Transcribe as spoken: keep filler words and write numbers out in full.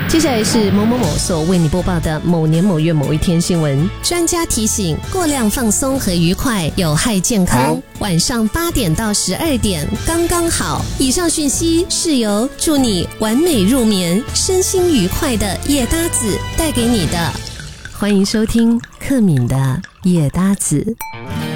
接下来是某某某所为你播报的某年某月某一天新闻。专家提醒，过量放松和愉快有害健康，晚上八点到十二点刚刚好。以上讯息是由祝你完美入眠、身心愉快的夜搭子带给你的。欢迎收听克敏的夜搭子。